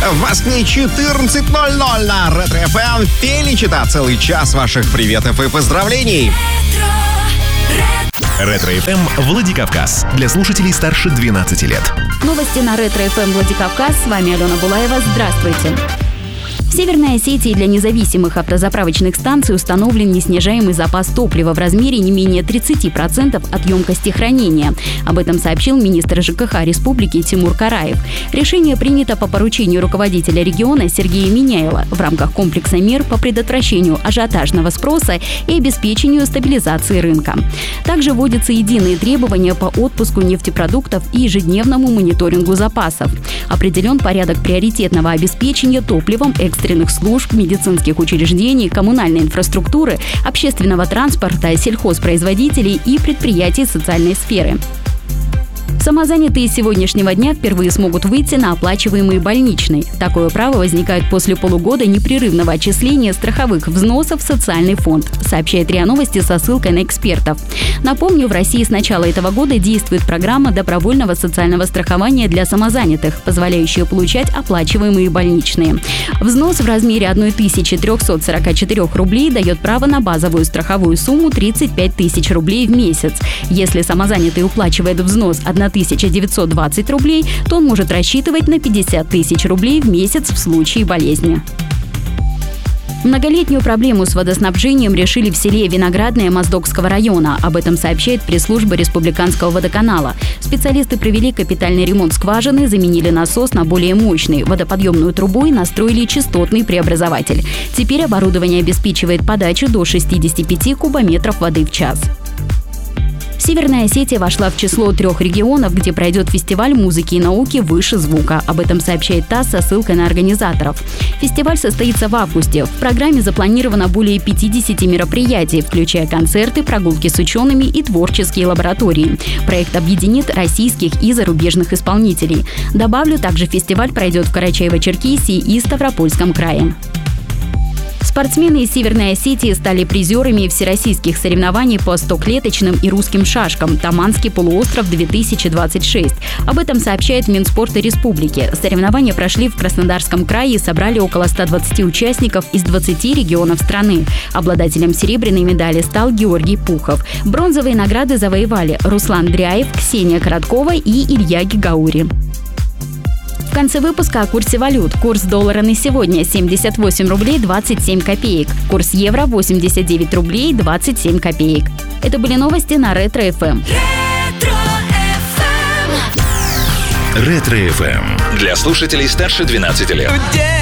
В Москве 14:00 на Ретро-ФМ. Феличита, целый час ваших приветов и поздравлений. Ретро-ФМ Владикавказ. Для слушателей старше 12 лет. Новости на Ретро-ФМ Владикавказ. С вами Алена Булаева. Здравствуйте. В Северной Осетии для независимых автозаправочных станций установлен неснижаемый запас топлива в размере не менее 30% от емкости хранения. Об этом сообщил министр ЖКХ республики Тимур Караев. Решение принято по поручению руководителя региона Сергея Миняйла в рамках комплекса мер по предотвращению ажиотажного спроса и обеспечению стабилизации рынка. Также вводятся единые требования по отпуску нефтепродуктов и ежедневному мониторингу запасов. Определен порядок приоритетного обеспечения топливом экстренных служб, медицинских учреждений, коммунальной инфраструктуры, общественного транспорта, сельхозпроизводителей и предприятий социальной сферы. Самозанятые с сегодняшнего дня впервые смогут выйти на оплачиваемый больничный. Такое право возникает после полугода непрерывного отчисления страховых взносов в социальный фонд, сообщает РИА Новости со ссылкой на экспертов. Напомню, в России с начала этого года действует программа добровольного социального страхования для самозанятых, позволяющая получать оплачиваемые больничные. Взнос в размере 1344 рублей дает право на базовую страховую сумму 35 тысяч рублей в месяц. Если самозанятый уплачивает взнос 1920 рублей, то он может рассчитывать на 50 тысяч рублей в месяц в случае болезни. Многолетнюю проблему с водоснабжением решили в селе Виноградное Моздокского района. Об этом сообщает пресс-служба Республиканского водоканала. Специалисты провели капитальный ремонт скважины, заменили насос на более мощный, водоподъемную трубу и настроили частотный преобразователь. Теперь оборудование обеспечивает подачу до 65 кубометров воды в час. Северная Осетия вошла в число 3 регионов, где пройдет фестиваль музыки и науки «Выше звука». Об этом сообщает ТАСС со ссылкой на организаторов. Фестиваль состоится в августе. В программе запланировано более 50 мероприятий, включая концерты, прогулки с учеными и творческие лаборатории. Проект объединит российских и зарубежных исполнителей. Добавлю, также фестиваль пройдет в Карачаево-Черкесии и Ставропольском крае. Спортсмены из Северной Осетии стали призерами всероссийских соревнований по 100-клеточным и русским шашкам «Таманский полуостров-2026». Об этом сообщает Минспорта республики. Соревнования прошли в Краснодарском крае и собрали около 120 участников из 20 регионов страны. Обладателем серебряной медали стал Георгий Пухов. Бронзовые награды завоевали Руслан Дряев, Ксения Короткова и Илья Гигаури. В конце выпуска о курсе валют. Курс доллара на сегодня 78 рублей 27 копеек. Курс евро 89 рублей 27 копеек. Это были новости на Ретро-ФМ. Ретро-ФМ. Для слушателей старше 12 лет.